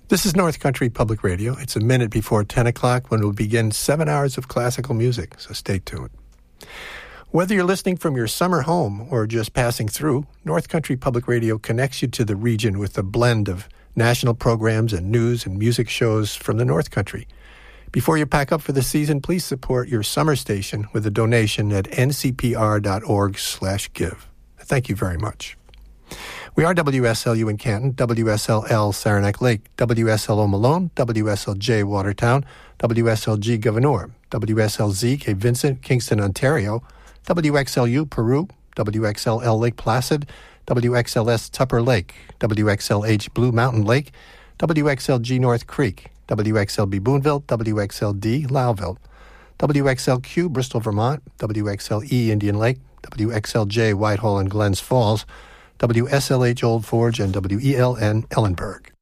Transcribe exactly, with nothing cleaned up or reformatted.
This is North Country Public Radio. It's a minute before ten o'clock when we'll begin seven hours of classical music, so stay tuned. Whether you're listening from your summer home or just passing through, North Country Public Radio connects you to the region with a blend of national programs and news and music shows from the North Country. Before you pack up for the season, please support your summer station with a donation at n c p r dot org slash give. Thank you very much. We are W S L U in Canton, W S L L Saranac Lake, W S L O Malone, W S L J Watertown, W S L G Gouverneur, W S L Z Cape Vincent, Kingston, Ontario, W X L U Peru, W X L L Lake Placid, W X L S Tupper Lake, W X L H Blue Mountain Lake, W X L G North Creek, W X L B Boonville, W X L D Lowville, W X L Q Bristol, Vermont, W X L E Indian Lake, W X L J Whitehall and Glens Falls, W S L H Old Forge, and W E L N Ellenburg.